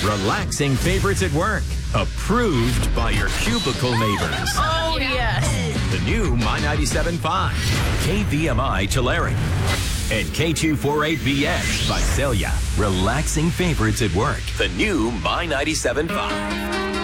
Relaxing favorites at work. Approved by your cubicle neighbors. Oh, yes. The new My 97.5. KVMI Tulare. And K248BX Visalia. Relaxing favorites at work. The new My 97.5.